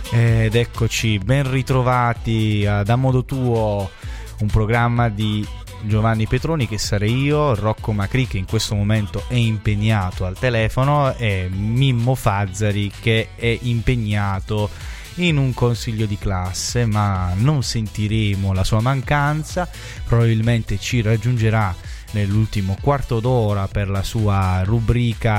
Ed eccoci, ben ritrovati ad A Modo Tuo, un programma di Giovanni Petroni, che sarei io, Rocco Macri, che in questo momento è impegnato al telefono, e Mimmo Fazzari, che è impegnato in un consiglio di classe, ma non sentiremo la sua mancanza. Probabilmente ci raggiungerà nell'ultimo quarto d'ora per la sua rubrica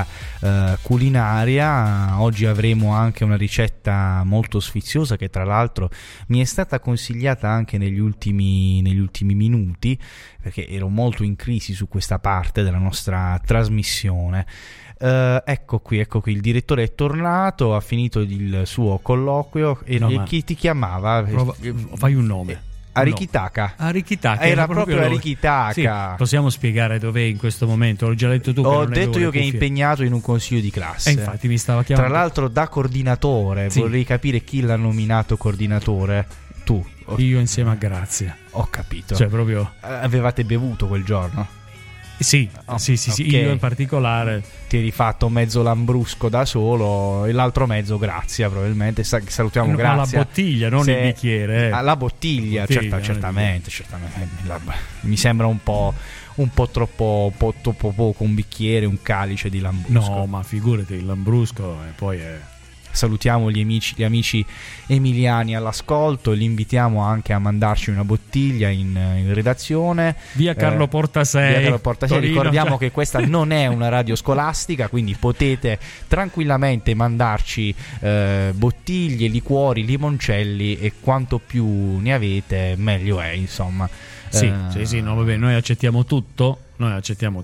culinaria. Oggi avremo anche una ricetta molto sfiziosa, che tra l'altro mi è stata consigliata anche negli ultimi minuti, perché ero molto in crisi su questa parte della nostra trasmissione. Ecco qui, il direttore è tornato, ha finito il suo colloquio. E chi ti chiamava? Fai un nome. Arikitaka. Era proprio Arikitaka. Sì, possiamo spiegare dov'è in questo momento? L'ho già detto tu. Ho detto io che è impegnato in un consiglio di classe. E infatti mi stava chiamando. Tra l'altro da coordinatore. Sì. Vorrei capire chi l'ha nominato coordinatore. Tu. Io insieme a Grazia. Ho capito. Cioè proprio. Avevate bevuto quel giorno? Sì, sì, okay. Io in particolare. Ti eri fatto mezzo lambrusco da solo e l'altro mezzo Grazia, probabilmente. Salutiamo Grazia. La bottiglia, non il bicchiere. La bottiglia, certamente. Mi sembra un po' troppo poco un bicchiere, un calice di lambrusco. No, ma figurati, il lambrusco e poi è... Salutiamo gli amici emiliani all'ascolto, li invitiamo anche a mandarci una bottiglia in redazione. Via Carlo Porta 6. Ricordiamo che questa non è una radio scolastica, quindi potete tranquillamente mandarci bottiglie, liquori, limoncelli, e quanto più ne avete meglio è, insomma. Sì, no, vabbè, noi accettiamo tutto. Accettiamo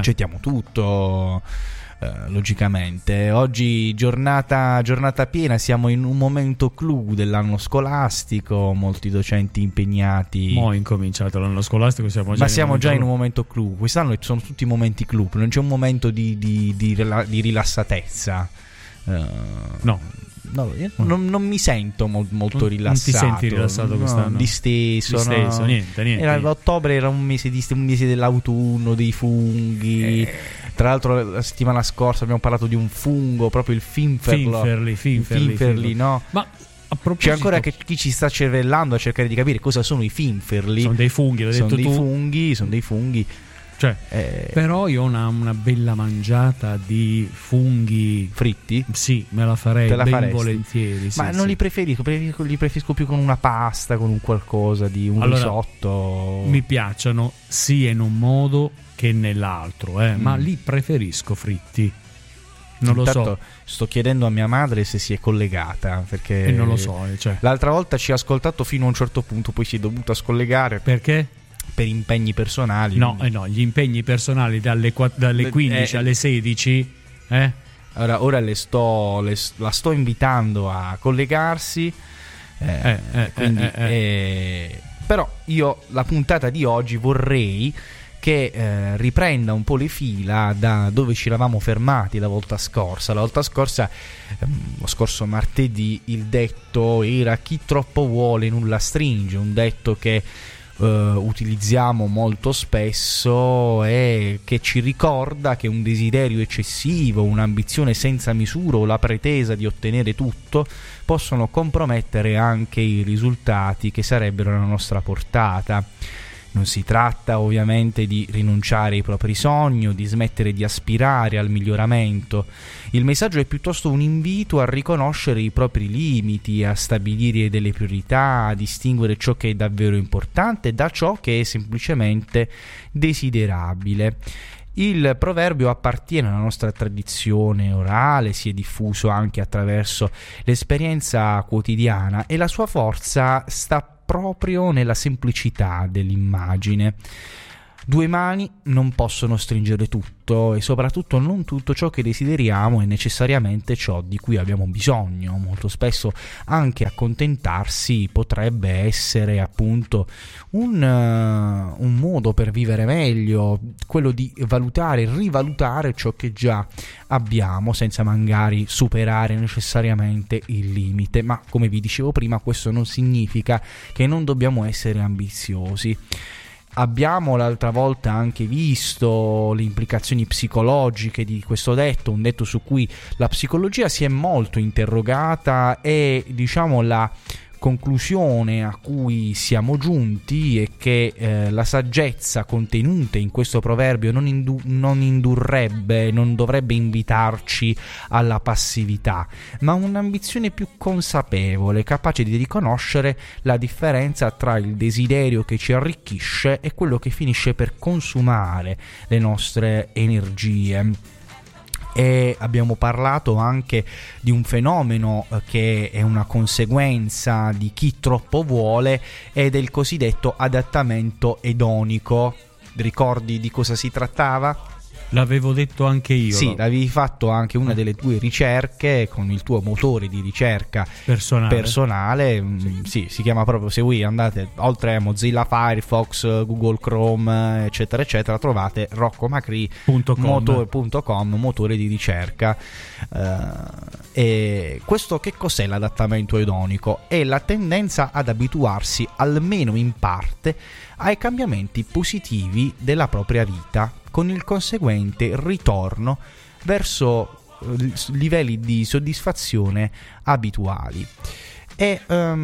tutto. Logicamente oggi giornata piena, siamo in un momento clou dell'anno scolastico, molti docenti impegnati. Mo' è incominciato l'anno scolastico, siamo già in un momento clou. Quest'anno sono tutti momenti clou, non c'è un momento di rilassatezza. No, io non mi sento molto rilassato. Non ti senti rilassato quest'anno? Disteso, niente. Ottobre era un mese dell'autunno, dei funghi. Tra l'altro la settimana scorsa abbiamo parlato di un fungo, proprio il Finferli, no? Ma a proposito, c'è ancora chi ci sta cervellando a cercare di capire cosa sono i Finferli. Sono dei funghi, l'hai detto tu. Sono dei funghi. Cioè, però io ho una bella mangiata di funghi fritti. Sì, me la farei volentieri. Ma non li preferisco più con una pasta, con un qualcosa di un risotto. Mi piacciono sia in un modo che nell'altro, ma li preferisco fritti. Non lo so. Sto chiedendo a mia madre se si è collegata, perché non lo so. L'altra volta ci ha ascoltato fino a un certo punto, poi si è dovuta scollegare. Perché? Per impegni personali. No, gli impegni personali dalle 15 alle 16. Ora la sto invitando a collegarsi. Però io la puntata di oggi vorrei che riprenda un po' le fila da dove ci eravamo fermati la volta scorsa. Lo scorso martedì il detto era: chi troppo vuole nulla stringe, un detto che utilizziamo molto spesso e che ci ricorda che un desiderio eccessivo, un'ambizione senza misura o la pretesa di ottenere tutto possono compromettere anche i risultati che sarebbero alla nostra portata. Non si tratta ovviamente di rinunciare ai propri sogni o di smettere di aspirare al miglioramento. Il messaggio è piuttosto un invito a riconoscere i propri limiti, a stabilire delle priorità, a distinguere ciò che è davvero importante da ciò che è semplicemente desiderabile. Il proverbio appartiene alla nostra tradizione orale, si è diffuso anche attraverso l'esperienza quotidiana e la sua forza sta proprio nella semplicità dell'immagine. Due mani non possono stringere tutto, e soprattutto non tutto ciò che desideriamo è necessariamente ciò di cui abbiamo bisogno. Molto spesso anche accontentarsi potrebbe essere appunto un modo per vivere meglio, quello di valutare e rivalutare ciò che già abbiamo senza magari superare necessariamente il limite. Ma come vi dicevo prima, questo non significa che non dobbiamo essere ambiziosi. Abbiamo l'altra volta anche visto le implicazioni psicologiche di questo detto, un detto su cui la psicologia si è molto interrogata, e diciamo la conclusione a cui siamo giunti è che la saggezza contenuta in questo proverbio non dovrebbe invitarci alla passività, ma un'ambizione più consapevole, capace di riconoscere la differenza tra il desiderio che ci arricchisce e quello che finisce per consumare le nostre energie. E abbiamo parlato anche di un fenomeno che è una conseguenza di chi troppo vuole, e del cosiddetto adattamento edonico. Ricordi di cosa si trattava? L'avevo detto anche io. Sì, l'avevi fatto anche una delle tue ricerche con il tuo motore di ricerca personale. Sì, si chiama proprio, se voi andate oltre a Mozilla Firefox, Google Chrome, eccetera eccetera, trovate roccomacri.com, motore di ricerca. E questo che cos'è l'adattamento edonico? È la tendenza ad abituarsi, almeno in parte, ai cambiamenti positivi della propria vita, con il conseguente ritorno verso livelli di soddisfazione abituali. E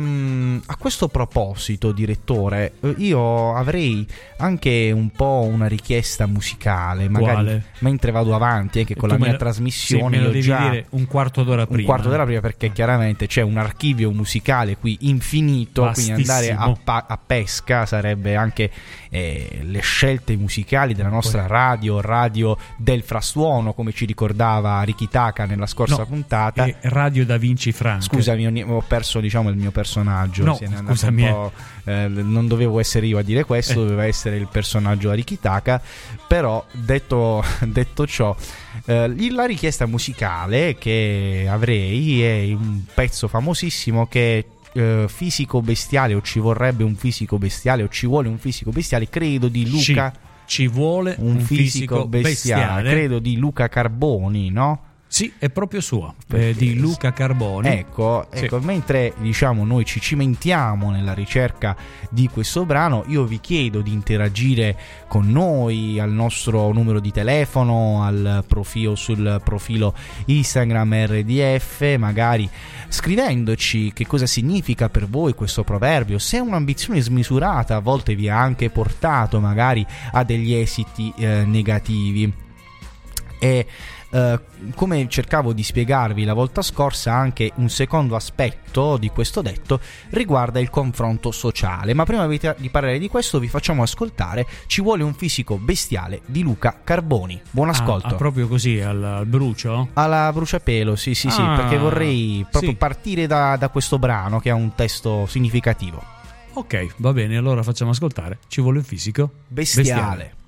a questo proposito, direttore, io avrei anche un po' una richiesta musicale, magari. Quale? Mentre vado avanti anche con la mia trasmissione. Sì, me lo devi dire un quarto d'ora prima. Perché chiaramente c'è un archivio musicale qui infinito, quindi andare a pesca sarebbe anche le scelte musicali della nostra radio del frastuono, come ci ricordava Rikitaka nella scorsa puntata. Radio Da Vinci Frank. Scusami, ho perso il mio personaggio. No, scusami. Non dovevo essere io a dire questo, doveva essere il personaggio a Rikitaka. Però detto ciò, la richiesta musicale che avrei è un pezzo famosissimo che Fisico Bestiale, o ci vorrebbe un fisico bestiale, o ci vuole un fisico bestiale, credo di Luca. Ci vuole un fisico bestiale, credo di Luca Carboni, no? Sì, è proprio sua, di Luca Carboni. Ecco, sì. Mentre diciamo noi ci cimentiamo nella ricerca di questo brano, io vi chiedo di interagire con noi al nostro numero di telefono, sul profilo Instagram RDF, magari scrivendoci che cosa significa per voi questo proverbio, se un'ambizione smisurata a volte vi ha anche portato magari a degli esiti negativi. E come cercavo di spiegarvi la volta scorsa, anche un secondo aspetto di questo detto riguarda il confronto sociale. Ma prima di parlare di questo vi facciamo ascoltare Ci vuole un fisico bestiale di Luca Carboni. Buon ascolto. Proprio così, al brucio? Alla bruciapelo, sì, perché vorrei proprio partire da questo brano che ha un testo significativo. Ok, va bene, allora facciamo ascoltare Ci vuole un fisico bestiale.